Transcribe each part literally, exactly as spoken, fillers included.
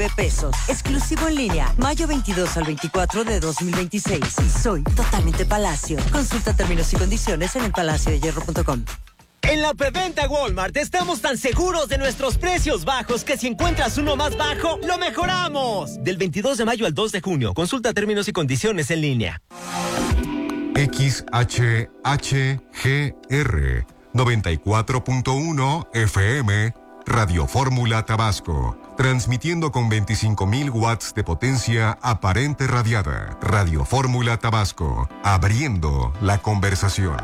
nueve pesos. Exclusivo en línea, mayo veintidós al veinticuatro de dos mil veintiséis. Soy totalmente Palacio. Consulta términos y condiciones en el palacio de hierro punto com. En la preventa Walmart estamos tan seguros de nuestros precios bajos que si encuentras uno más bajo, ¡lo mejoramos! Del veintidós de mayo al dos de junio. Consulta términos y condiciones en línea. X H H G R noventa y cuatro punto uno F M Radio Fórmula Tabasco. Transmitiendo con veinticinco mil watts de potencia aparente radiada. Radio Fórmula Tabasco. Abriendo la conversación.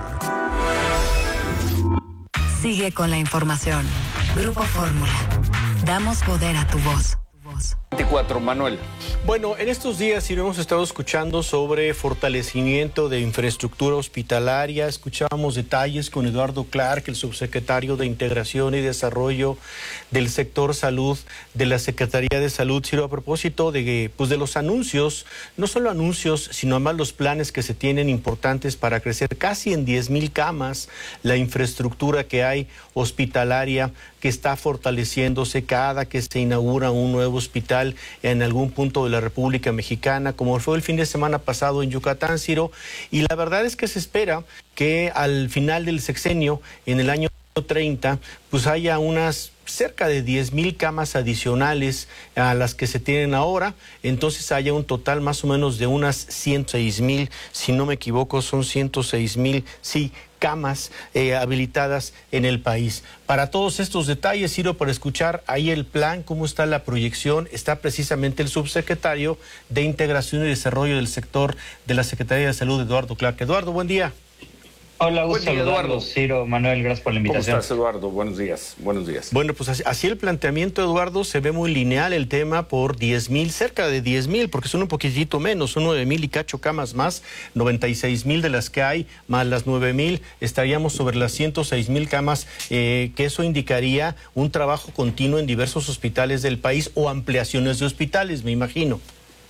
Sigue con la información. Grupo Fórmula. Damos poder a tu voz. veinticuatro, Manuel. Bueno, en estos días sí hemos estado escuchando sobre fortalecimiento de infraestructura hospitalaria. Escuchábamos detalles con Eduardo Clark, el subsecretario de Integración y Desarrollo del sector salud de la Secretaría de Salud. Ciro, a propósito de, pues, de los anuncios, no solo anuncios, sino además los planes que se tienen importantes para crecer casi en diez mil camas, la infraestructura que hay hospitalaria que está fortaleciéndose cada que se inaugura un nuevo hospital en algún punto de la República Mexicana, como fue el fin de semana pasado en Yucatán, Ciro, y la verdad es que se espera que al final del sexenio, en el año treinta, pues haya unas cerca de diez mil camas adicionales a las que se tienen ahora, entonces haya un total más o menos de unas ciento seis mil, si no me equivoco, son ciento seis mil, sí, camas eh, habilitadas en el país. Para todos estos detalles, Ciro, para escuchar ahí el plan, cómo está la proyección, está precisamente el subsecretario de Integración y Desarrollo del Sector de la Secretaría de Salud, Eduardo Clark. Eduardo, buen día. Hola, gusto Eduardo. Ciro, Manuel, gracias por la invitación. ¿Cómo estás, Eduardo? Buenos días, buenos días. Bueno, pues así, así el planteamiento, Eduardo, se ve muy lineal el tema por diez mil, cerca de diez mil, porque son un poquitito menos, son nueve mil y cacho camas más, noventa y seis mil de las que hay, más las nueve mil, estaríamos sobre las ciento seis mil camas, eh, que eso indicaría un trabajo continuo en diversos hospitales del país o ampliaciones de hospitales, me imagino.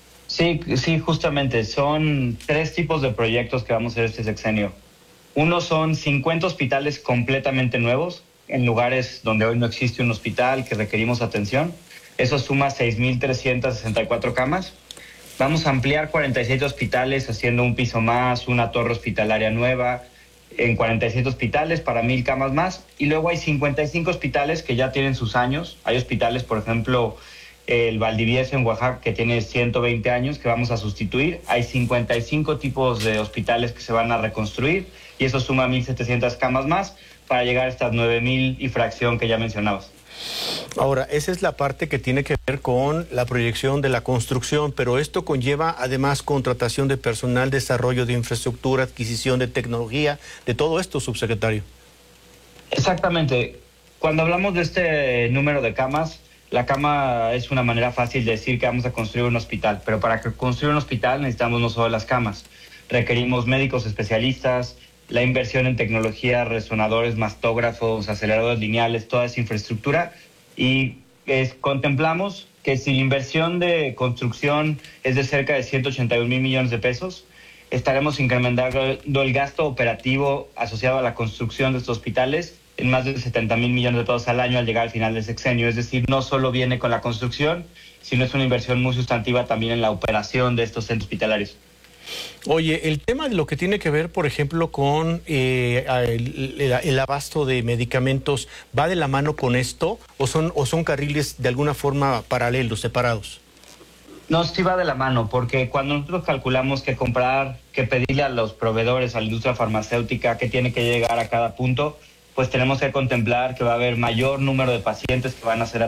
Sí, sí, justamente, son tres tipos de proyectos que vamos a hacer este sexenio. Uno son cincuenta hospitales completamente nuevos, en lugares donde hoy no existe un hospital que requerimos atención. Eso suma seis mil trescientas sesenta y cuatro camas. Vamos a ampliar cuarenta y siete hospitales, haciendo un piso más, una torre hospitalaria nueva, en cuarenta y siete hospitales para mil camas más. Y luego hay cincuenta y cinco hospitales que ya tienen sus años. Hay hospitales, por ejemplo, el Valdivieso en Oaxaca, que tiene ciento veinte años, que vamos a sustituir. Hay cincuenta y cinco tipos de hospitales que se van a reconstruir, y eso suma mil setecientas camas más para llegar a estas nueve mil y fracción que ya mencionabas. Ahora, esa es la parte que tiene que ver con la proyección de la construcción, pero esto conlleva además contratación de personal, desarrollo de infraestructura, adquisición de tecnología, de todo esto, subsecretario. Exactamente. Cuando hablamos de este número de camas, la cama es una manera fácil de decir que vamos a construir un hospital, pero para construir un hospital necesitamos no solo las camas, requerimos médicos especialistas, la inversión en tecnología, resonadores, mastógrafos, aceleradores lineales, toda esa infraestructura, y es, contemplamos que si la inversión de construcción es de cerca de ciento ochenta y un mil millones de pesos, estaremos incrementando el gasto operativo asociado a la construcción de estos hospitales en más de setenta mil millones de pesos al año al llegar al final del sexenio. Es decir, no solo viene con la construcción, sino es una inversión muy sustantiva también en la operación de estos centros hospitalarios. Oye, el tema de lo que tiene que ver, por ejemplo, con eh, el, el, el abasto de medicamentos, ¿va de la mano con esto o son, o son carriles de alguna forma paralelos, separados? No, sí va de la mano, porque cuando nosotros calculamos que comprar, que pedirle a los proveedores, a la industria farmacéutica, que tiene que llegar a cada punto, pues tenemos que contemplar que va a haber mayor número de pacientes que van a ser